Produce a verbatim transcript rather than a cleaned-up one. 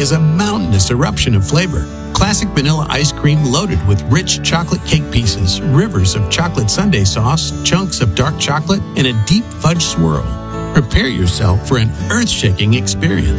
is a mountainous eruption of flavor. Classic vanilla ice cream loaded with rich chocolate cake pieces, rivers of chocolate sundae sauce, chunks of dark chocolate, and a deep fudge swirl. Prepare yourself for an earth-shaking experience.